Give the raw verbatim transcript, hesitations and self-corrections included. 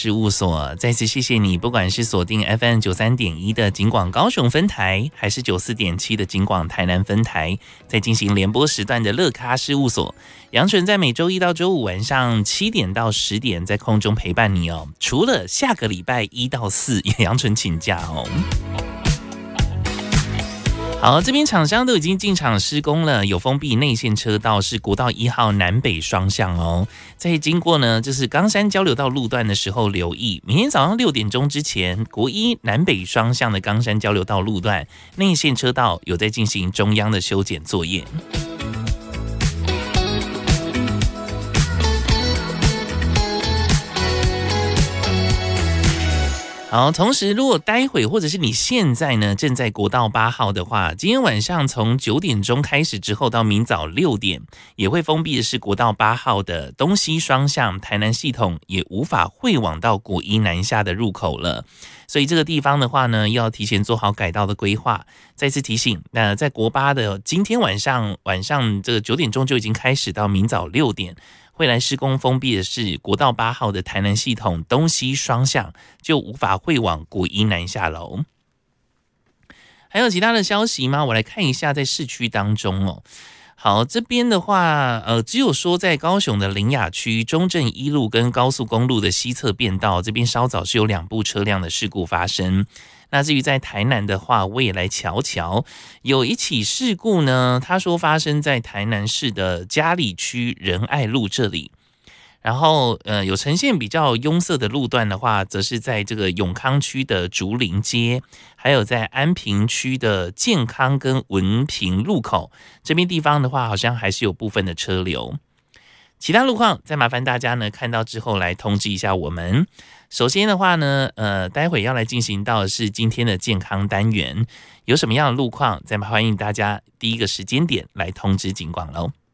事务所，再次谢谢你，不管是锁定 F M 九三点一的警广高雄分台，还是九四点七的警广台南分台，在进行联播时段的乐咖事务所，杨纯在每周一到周五晚上七点到十点在空中陪伴你哦。除了下个礼拜一到四，杨纯请假哦。好，这边厂商都已经进场施工了，有封闭内线车道，是国道一号南北双向哦。在经过呢，就是冈山交流道路段的时候，留意明天早上六点钟之前，国一南北双向的冈山交流道路段内线车道有在进行中央的修剪作业。好，同时如果待会或者是你现在呢正在国道八号的话，今天晚上从九点钟开始之后到明早六点，也会封闭的是国道八号的东西双向台南系统，也无法汇往到国一南下的入口了。所以这个地方的话呢，要提前做好改道的规划。再次提醒，那在国八的今天晚上晚上这个九点钟就已经开始到明早六点。会来施工封闭的是国道八号的台南系统东西双向，就无法汇往国一南下楼。还有其他的消息吗？我来看一下，在市区当中哦。好，这边的话，呃，只有说在高雄的苓雅区中正一路跟高速公路的西侧便道这边，稍早是有两部车辆的事故发生。那至于在台南的话，我也来瞧瞧，有一起事故呢，他说发生在台南市的嘉里区仁爱路这里。然后呃，有呈现比较拥塞的路段的话，则是在这个永康区的竹林街，还有在安平区的健康跟文平路口这边地方的话，好像还是有部分的车流。其他路况再麻烦大家呢看到之后来通知一下我们。首先的话呢，呃，待会要来进行到的是今天的健康单元，有什么样的路况，再欢迎大家第一个时间点来通知警广喽。